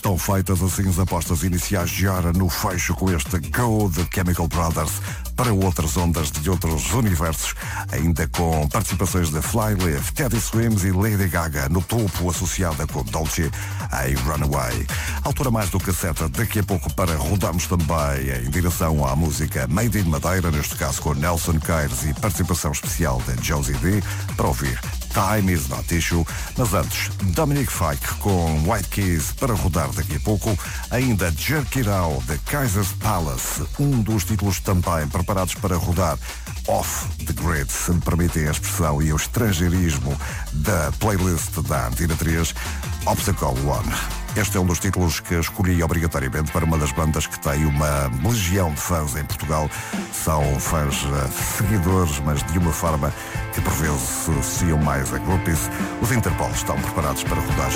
Estão feitas assim as apostas iniciais de hora no fecho com este Go de Chemical Brothers para outras ondas de outros universos, ainda com participações de Flyleaf, Teddy Swims e Lady Gaga no topo, associada com Dolce em Runaway. Altura mais do que certa, daqui a pouco para rodarmos também em direção à música Made in Madeira, neste caso com Nelson Queires e participação especial de Josie D, para ouvir Time is Not Issue, mas antes Dominic Fike com White Keys para rodar daqui a pouco, ainda Jerk It Out de Kaiser's Palace, um dos títulos também preparados para rodar off the grid, se me permitem a expressão e o estrangeirismo da playlist da Antena 3, Obstacle One. Este é um dos títulos que escolhi obrigatoriamente para uma das bandas que tem uma legião de fãs em Portugal. São fãs seguidores, mas de uma forma que por vezes se associam mais a groupies. Os Interpol estão preparados para rodar